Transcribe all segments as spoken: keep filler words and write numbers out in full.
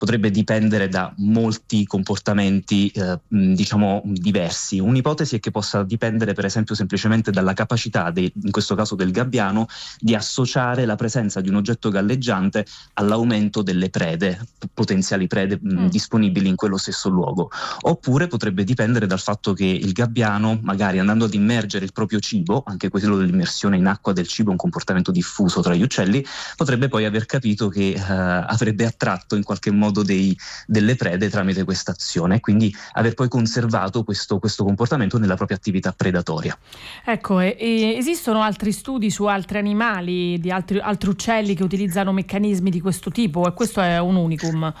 potrebbe dipendere da molti comportamenti eh, diciamo diversi. Un'ipotesi è che possa dipendere per esempio semplicemente dalla capacità, de, in questo caso del gabbiano, di associare la presenza di un oggetto galleggiante all'aumento delle prede, potenziali prede mh, mm. disponibili in quello stesso luogo. Oppure potrebbe dipendere dal fatto che il gabbiano, magari andando ad immergere il proprio cibo, anche quello dell'immersione in acqua del cibo è un comportamento diffuso tra gli uccelli, potrebbe poi aver capito che eh, avrebbe attratto in qualche modo dei, delle prede tramite questa azione e quindi aver poi conservato questo, questo comportamento nella propria attività predatoria. Ecco, e, e esistono altri studi su altri animali, di altri, altri uccelli che utilizzano meccanismi di questo tipo, e questo è un unicum?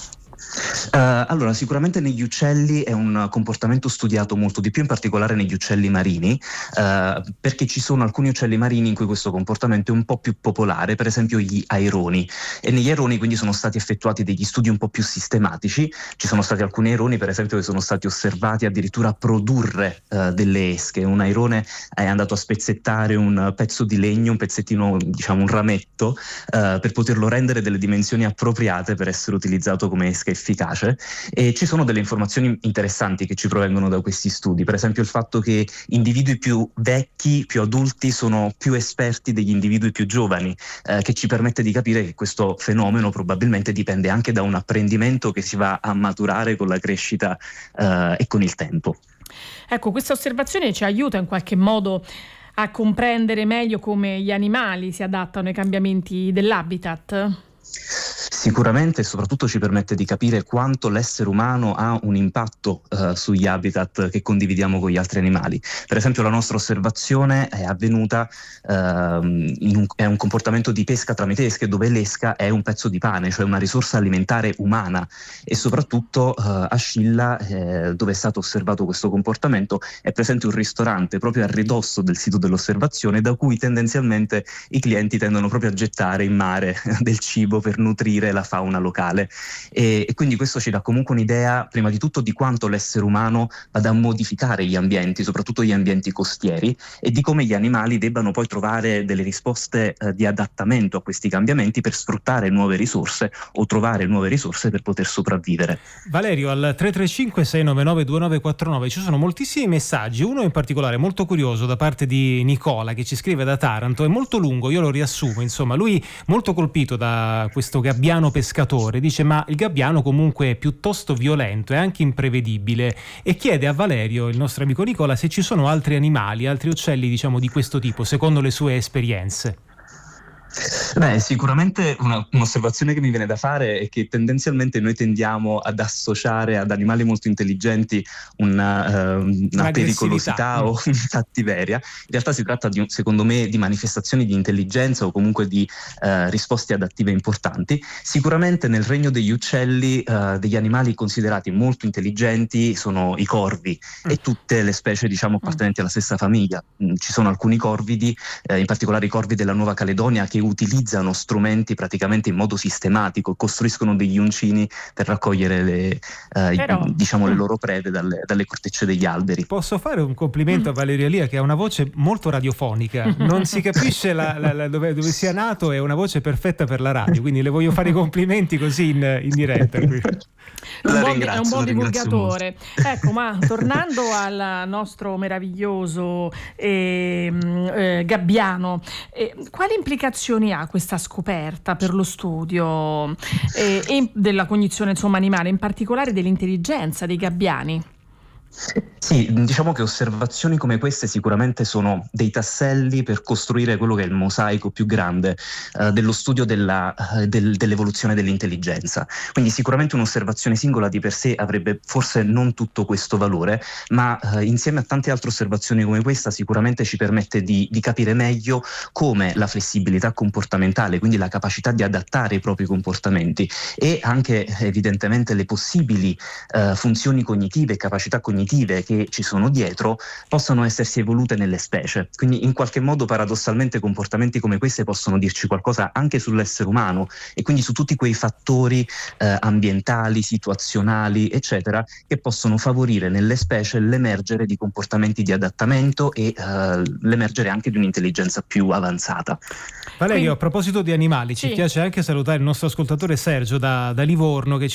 Uh, allora, sicuramente negli uccelli è un comportamento studiato molto di più, in particolare negli uccelli marini, uh, perché ci sono alcuni uccelli marini in cui questo comportamento è un po' più popolare, per esempio gli aironi, e negli aironi quindi sono stati effettuati degli studi un po' più sistematici. Ci sono stati alcuni aironi, per esempio, che sono stati osservati addirittura produrre uh, delle esche. Un airone è andato a spezzettare un pezzo di legno, un pezzettino, diciamo un rametto, uh, per poterlo rendere delle dimensioni appropriate per essere utilizzato come esca efficace. E ci sono delle informazioni interessanti che ci provengono da questi studi, per esempio il fatto che individui più vecchi, più adulti, sono più esperti degli individui più giovani, eh, che ci permette di capire che questo fenomeno probabilmente dipende anche da un apprendimento che si va a maturare con la crescita eh, e con il tempo. Ecco, questa osservazione ci aiuta in qualche modo a comprendere meglio come gli animali si adattano ai cambiamenti dell'habitat? Sicuramente, e soprattutto ci permette di capire quanto l'essere umano ha un impatto uh, sugli habitat che condividiamo con gli altri animali. Per esempio, la nostra osservazione è avvenuta uh, in un, è un comportamento di pesca tramite esche, dove l'esca è un pezzo di pane, cioè una risorsa alimentare umana, e soprattutto uh, a Scilla, eh, dove è stato osservato questo comportamento, è presente un ristorante proprio a ridosso del sito dell'osservazione, da cui tendenzialmente i clienti tendono proprio a gettare in mare del cibo per nutrire la fauna locale, e, e quindi questo ci dà comunque un'idea prima di tutto di quanto l'essere umano vada a modificare gli ambienti, soprattutto gli ambienti costieri, e di come gli animali debbano poi trovare delle risposte eh, di adattamento a questi cambiamenti per sfruttare nuove risorse o trovare nuove risorse per poter sopravvivere. Valerio, al tre tre cinque sei nove nove due nove quattro nove ci sono moltissimi messaggi, uno in particolare molto curioso da parte di Nicola, che ci scrive da Taranto, è molto lungo, io lo riassumo, insomma, lui molto colpito da questo gabbiano pescatore, dice: ma il gabbiano comunque è piuttosto violento e anche imprevedibile, e chiede a Valerio, il nostro amico Nicola, se ci sono altri animali, altri uccelli, diciamo, di questo tipo, secondo le sue esperienze. Beh, sicuramente una, un'osservazione che mi viene da fare è che tendenzialmente noi tendiamo ad associare ad animali molto intelligenti una, uh, una pericolosità o una cattiveria. In realtà si tratta, di, secondo me, di manifestazioni di intelligenza o comunque di uh, risposte adattive importanti. Sicuramente nel regno degli uccelli, uh, degli animali considerati molto intelligenti sono i corvi mm. e tutte le specie, diciamo, appartenenti alla stessa famiglia. Mm, ci sono alcuni corvidi, eh, in particolare i corvi della Nuova Caledonia, che utilizzano strumenti praticamente in modo sistematico, costruiscono degli uncini per raccogliere le, eh, Però... diciamo, le loro prede dalle, dalle cortecce degli alberi. Posso fare un complimento a Valerio Elia, che ha una voce molto radiofonica, non si capisce la, la, la, dove, dove sia nato, è una voce perfetta per la radio, quindi le voglio fare i complimenti così in, in diretta. Un buon, è un buon divulgatore. Ecco, ma tornando al nostro meraviglioso eh, eh, gabbiano, eh, quali implicazioni ha questa scoperta per lo studio eh, e della cognizione, insomma, animale, in particolare dell'intelligenza dei gabbiani? Sì, diciamo che osservazioni come queste sicuramente sono dei tasselli per costruire quello che è il mosaico più grande uh, dello studio della, uh, del, dell'evoluzione dell'intelligenza. Quindi sicuramente un'osservazione singola di per sé avrebbe forse non tutto questo valore, ma uh, insieme a tante altre osservazioni come questa sicuramente ci permette di, di capire meglio come la flessibilità comportamentale, quindi la capacità di adattare i propri comportamenti, e anche evidentemente le possibili uh, funzioni cognitive e capacità cognitive che ci sono dietro, possano essersi evolute nelle specie. Quindi in qualche modo paradossalmente comportamenti come questi possono dirci qualcosa anche sull'essere umano e quindi su tutti quei fattori eh, ambientali, situazionali, eccetera, che possono favorire nelle specie l'emergere di comportamenti di adattamento e eh, l'emergere anche di un'intelligenza più avanzata. Valerio, Quindi, a proposito di animali, ci sì. piace anche salutare il nostro ascoltatore Sergio da, da Livorno, che ci